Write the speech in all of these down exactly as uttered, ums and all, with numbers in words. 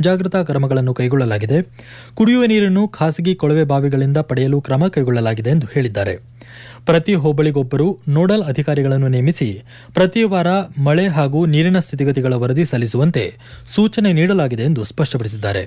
ಮುಂಜಾಗ್ರತಾ ಕ್ರಮಗಳನ್ನು ಕೈಗೊಳ್ಳಲಾಗಿದೆ. ಕುಡಿಯುವ ನೀರನ್ನು ಖಾಸಗಿ ಕೊಳವೆ ಬಾವಿಗಳಿಂದ ಪಡೆಯಲು ಕ್ರಮ ಕೈಗೊಳ್ಳಲಾಗಿದೆ ಎಂದು ಹೇಳಿದ್ದಾರೆ. ಪ್ರತಿ ಹೋಬಳಿಗೊಬ್ಬರು ನೋಡಲ್ ಅಧಿಕಾರಿಗಳನ್ನು ನೇಮಿಸಿ ಪ್ರತಿ ವಾರ ಮಳೆ ಹಾಗೂ ನೀರಿನ ಸ್ಥಿತಿಗತಿಗಳ ವರದಿ ಸಲ್ಲಿಸುವಂತೆ ಸೂಚನೆ ನೀಡಲಾಗಿದೆ ಎಂದು ಸ್ಪಷ್ಟಪಡಿಸಿದ್ದಾರೆ.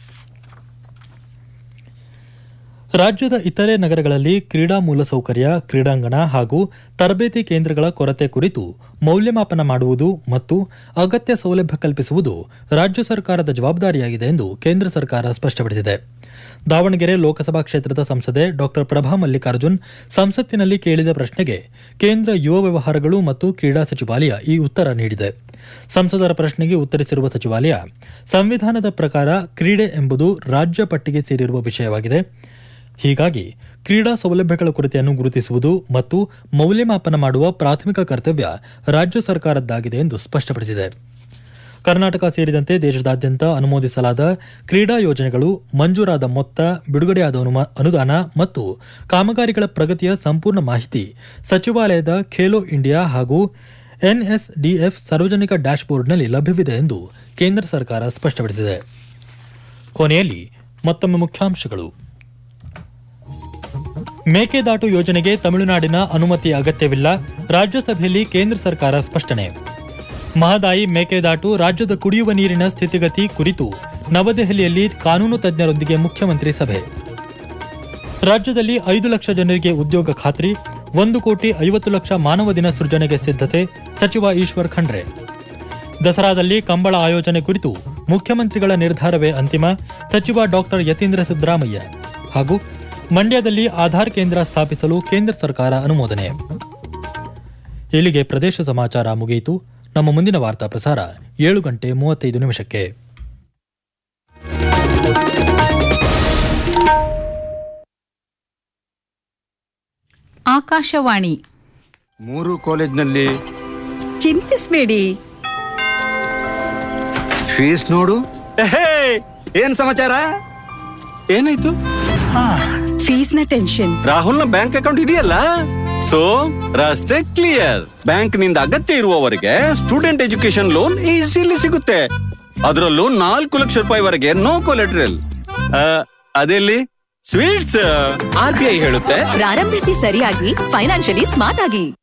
ರಾಜ್ಯದ ಇತರೆ ನಗರಗಳಲ್ಲಿ ಕ್ರೀಡಾ ಮೂಲಸೌಕರ್ಯ, ಕ್ರೀಡಾಂಗಣ ಹಾಗೂ ತರಬೇತಿ ಕೇಂದ್ರಗಳ ಕೊರತೆ ಕುರಿತು ಮೌಲ್ಯಮಾಪನ ಮಾಡುವುದು ಮತ್ತು ಅಗತ್ಯ ಸೌಲಭ್ಯ ಕಲ್ಪಿಸುವುದು ರಾಜ್ಯ ಸರ್ಕಾರದ ಜವಾಬ್ದಾರಿಯಾಗಿದೆ ಎಂದು ಕೇಂದ್ರ ಸರ್ಕಾರ ಸ್ಪಷ್ಟಪಡಿಸಿದೆ. ದಾವಣಗೆರೆ ಲೋಕಸಭಾ ಕ್ಷೇತ್ರದ ಸಂಸದೆ ಡಾ ಪ್ರಭಾ ಮಲ್ಲಿಕಾರ್ಜುನ್ ಸಂಸತ್ತಿನಲ್ಲಿ ಕೇಳಿದ ಪ್ರಶ್ನೆಗೆ ಕೇಂದ್ರ ಯುವ ವ್ಯವಹಾರಗಳು ಮತ್ತು ಕ್ರೀಡಾ ಸಚಿವಾಲಯ ಈ ಉತ್ತರ ನೀಡಿದೆ. ಸಂಸದರ ಪ್ರಶ್ನೆಗೆ ಉತ್ತರಿಸಿರುವ ಸಚಿವಾಲಯ, ಸಂವಿಧಾನದ ಪ್ರಕಾರ ಕ್ರೀಡೆ ಎಂಬುದು ರಾಜ್ಯ ಪಟ್ಟಿಗೆ ಸೇರಿರುವ ವಿಷಯವಾಗಿದೆ. ಹೀಗಾಗಿ ಕ್ರೀಡಾ ಸೌಲಭ್ಯಗಳ ಕೊರತೆಯನ್ನು ಗುರುತಿಸುವುದು ಮತ್ತು ಮೌಲ್ಯಮಾಪನ ಮಾಡುವ ಪ್ರಾಥಮಿಕ ಕರ್ತವ್ಯ ರಾಜ್ಯ ಸರ್ಕಾರದ್ದಾಗಿದೆ ಎಂದು ಸ್ಪಷ್ಟಪಡಿಸಿದೆ. ಕರ್ನಾಟಕ ಸೇರಿದಂತೆ ದೇಶದಾದ್ಯಂತ ಅನುಮೋದಿಸಲಾದ ಕ್ರೀಡಾ ಯೋಜನೆಗಳು, ಮಂಜೂರಾದ ಮೊತ್ತ, ಬಿಡುಗಡೆಯಾದ ಅನುದಾನ ಮತ್ತು ಕಾಮಗಾರಿಗಳ ಪ್ರಗತಿಯ ಸಂಪೂರ್ಣ ಮಾಹಿತಿ ಸಚಿವಾಲಯದ ಖೇಲೋ ಇಂಡಿಯಾ ಹಾಗೂ ಎನ್ಎಸ್ಡಿಎಫ್ ಸಾರ್ವಜನಿಕ ಡ್ಯಾಶ್ಬೋರ್ಡ್ನಲ್ಲಿ ಲಭ್ಯವಿದೆ ಎಂದು ಕೇಂದ್ರ ಸರ್ಕಾರ ಸ್ಪಷ್ಟಪಡಿಸಿದೆ. ಕೊನೆಯಲ್ಲಿ ಮತ್ತೊಮ್ಮೆ ಮುಖ್ಯಾಂಶಗಳು. ಮೇಕೆದಾಟು ಯೋಜನೆಗೆ ತಮಿಳುನಾಡಿನ ಅನುಮತಿ ಅಗತ್ಯವಿಲ್ಲ, ರಾಜ್ಯಸಭೆಯಲ್ಲಿ ಕೇಂದ್ರ ಸರ್ಕಾರ ಸ್ಪಷ್ಟನೆ. ಮಹದಾಯಿ ಮೇಕೆದಾಟು ರಾಜ್ಯದ ಕುಡಿಯುವ ನೀರಿನ ಸ್ಥಿತಿಗತಿ ಕುರಿತು ನವದೆಹಲಿಯಲ್ಲಿ ಕಾನೂನು ತಜ್ಞರೊಂದಿಗೆ ಮುಖ್ಯಮಂತ್ರಿ ಸಭೆ. ರಾಜ್ಯದಲ್ಲಿ ಐದು ಲಕ್ಷ ಜನರಿಗೆ ಉದ್ಯೋಗ ಖಾತ್ರಿ, ಒಂದು ಕೋಟಿ ಐವತ್ತು ಲಕ್ಷ ಮಾನವ ದಿನ ಸೃಜನೆಗೆ ಸಿದ್ಧತೆ, ಸಚಿವ ಈಶ್ವರ್ ಖಂಡ್ರೆ. ದಸರಾದಲ್ಲಿ ಕಂಬಳ ಆಯೋಜನೆ ಕುರಿತು ಮುಖ್ಯಮಂತ್ರಿಗಳ ನಿರ್ಧಾರವೇ ಅಂತಿಮ, ಸಚಿವ ಡಾಕ್ಟರ್ ಯತೀಂದ್ರ ಸಿದ್ದರಾಮಯ್ಯ. ಹಾಗೂ ಮಂಡ್ಯದಲ್ಲಿ ಆಧಾರ್ ಕೇಂದ್ರ ಸ್ಥಾಪಿಸಲು ಕೇಂದ್ರ ಸರ್ಕಾರ ಅನುಮೋದನೆ. ಇಲ್ಲಿಗೆ ಪ್ರದೇಶ ಸಮಾಚಾರ ಮುಗಿಯಿತು. ನಮ್ಮ ಮುಂದಿನ ವಾರ್ತಾ ಪ್ರಸಾರ ಏಳು ಗಂಟೆ ಮೂವತ್ತೈದು ನಿಮಿಷಕ್ಕೆ. ಆಕಾಶವಾಣಿ. ಮೂರು ಕಾಲೇಜ್ನಲ್ಲಿ ಚಿಂತಿಸಬೇಡಿ, ಫೀಸ್ ನೋಡು. ಏನ್ ಸಮಾಚಾರ? ಏನಾಯ್ತು? ಫೀಸ್ ನ ಟೆನ್ಷನ್. ರಾಹುಲ್ ನ ಬ್ಯಾಂಕ್ ಅಕೌಂಟ್ ಇದೆಯಲ್ಲ, ಸೊ ರಸ್ತೆ ಕ್ಲಿಯರ್. ಬ್ಯಾಂಕ್ ನಿಂದ ಅಗತ್ಯ ಇರುವವರೆಗೆ ಸ್ಟೂಡೆಂಟ್ ಎಜುಕೇಶನ್ ಲೋನ್ ಈಸಿಲಿ ಸಿಗುತ್ತೆ. ಅದರಲ್ಲೂ ನಾಲ್ಕು ಲಕ್ಷ ರೂಪಾಯಿವರೆಗೆ no collateral. ಅದೆಲ್ಲಿ sweets. R B I ಹೇಳುತ್ತೆ, ಪ್ರಾರಂಭಿಸಿ ಸರಿಯಾಗಿ, ಫೈನಾನ್ಷಿಯಲಿ ಸ್ಮಾರ್ಟ್ ಆಗಿ.